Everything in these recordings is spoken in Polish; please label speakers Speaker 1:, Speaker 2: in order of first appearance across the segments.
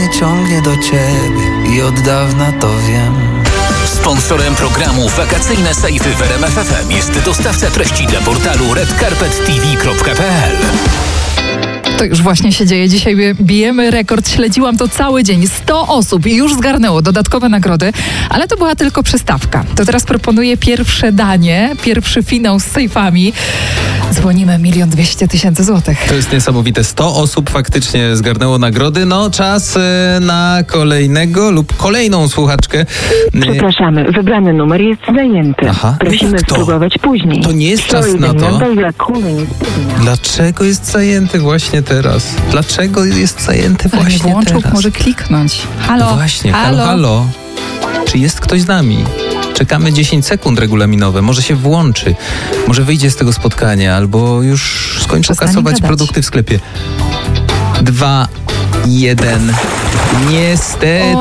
Speaker 1: ciągnie do ciebie i od dawna to wiem.
Speaker 2: Sponsorem programu Wakacyjne Sejfy w RMF FM jest dostawca treści dla portalu redcarpettv.pl.
Speaker 3: To już właśnie się dzieje. Dzisiaj bijemy rekord. Śledziłam to cały dzień. 100 osób już zgarnęło dodatkowe nagrody, ale to była tylko przystawka. To teraz proponuję pierwsze danie, pierwszy finał z sejfami. Dzwonimy 1 200 000 złotych.
Speaker 4: To jest niesamowite. 100 osób faktycznie zgarnęło nagrody. No, czas na kolejnego lub kolejną słuchaczkę.
Speaker 5: Przepraszamy, wybrany numer jest zajęty.
Speaker 4: Aha.
Speaker 5: Prosimy spróbować później.
Speaker 4: To nie jest czas na to. Dlaczego jest zajęty właśnie teraz? Dlaczego jest zajęty
Speaker 3: Ale
Speaker 4: właśnie
Speaker 3: włączył,
Speaker 4: teraz?
Speaker 3: może kliknąć. Halo,
Speaker 4: No właśnie,
Speaker 3: halo.
Speaker 4: halo. Czy jest ktoś z nami? Czekamy 10 sekund regulaminowe. Może się włączy. Może wyjdzie z tego spotkania, albo już skończą
Speaker 3: Przestanie
Speaker 4: kasować
Speaker 3: gadać.
Speaker 4: produkty w sklepie. 2, 1. Niestety.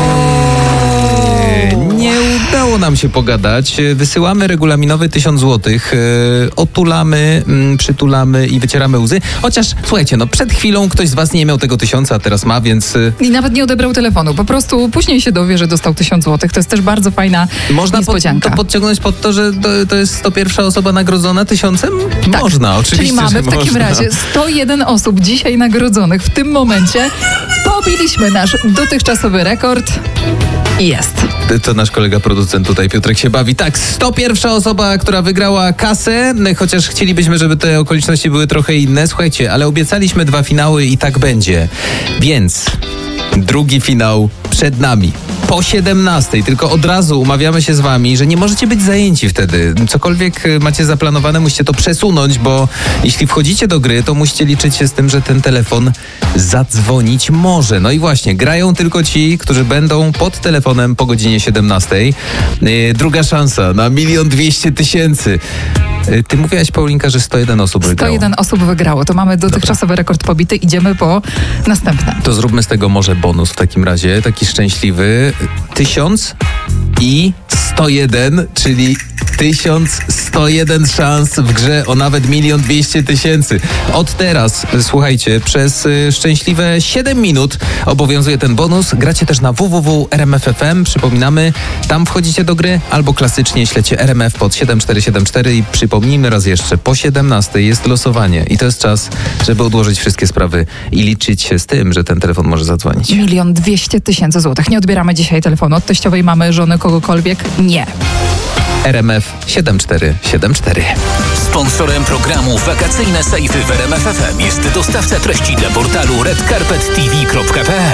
Speaker 4: Nie udało nam się pogadać. Wysyłamy regulaminowy 1000 złotych. Otulamy, przytulamy i wycieramy łzy. Chociaż, słuchajcie, no przed chwilą ktoś z was nie miał tego 1000, a teraz ma, więc...
Speaker 3: I nawet nie odebrał telefonu. Po prostu później się dowie, że dostał 1000 złotych. To jest też bardzo fajna niespodzianka.
Speaker 4: To podciągnąć pod to, że to jest 101 osoba nagrodzona 1000?
Speaker 3: Tak.
Speaker 4: Można, oczywiście,
Speaker 3: Czyli mamy
Speaker 4: że
Speaker 3: w takim
Speaker 4: można.
Speaker 3: razie 101 osób dzisiaj nagrodzonych. W tym momencie pobiliśmy nasz dotychczasowy rekord. I jest.
Speaker 4: To nasz kolega producent tutaj, Piotrek, się bawi. Tak, 101 osoba, która wygrała kasę, chociaż chcielibyśmy, żeby te okoliczności były trochę inne. Słuchajcie, ale obiecaliśmy 2 finały i tak będzie. Więc drugi finał przed nami. Po 17, tylko od razu umawiamy się z wami, że nie możecie być zajęci wtedy. Cokolwiek macie zaplanowane, musicie to przesunąć, bo jeśli wchodzicie do gry, to musicie liczyć się z tym, że ten telefon zadzwonić może. No i właśnie, grają tylko ci, którzy będą pod telefonem po godzinie 17. Druga szansa na 1 200 000. Ty mówiłaś, Paulinka, że 101 osób wygrało.
Speaker 3: 101 osób wygrało. To mamy dotychczasowy rekord pobity. Idziemy po następne.
Speaker 4: To zróbmy z tego może bonus w takim razie, taki szczęśliwy. 1000 i 101, czyli 1101 szans w grze o nawet 1 200 000. Od teraz, słuchajcie, przez szczęśliwe 7 minut obowiązuje ten bonus. Gracie też na www.rmf.fm. Przypominamy, tam wchodzicie do gry, albo klasycznie ślecie RMF pod 7474 i przypomnijmy raz jeszcze, po 17 jest losowanie i to jest czas, żeby odłożyć wszystkie sprawy i liczyć się z tym, że ten telefon może zadzwonić.
Speaker 3: 1 200 000 złotych. Nie odbieramy dzisiaj telefonu od teściowej mamy, żony, kogokolwiek. Nie.
Speaker 4: RMF 7474.
Speaker 2: Sponsorem programu Wakacyjne Sejfy w RMF FM jest dostawca treści dla portalu redcarpettv.pl.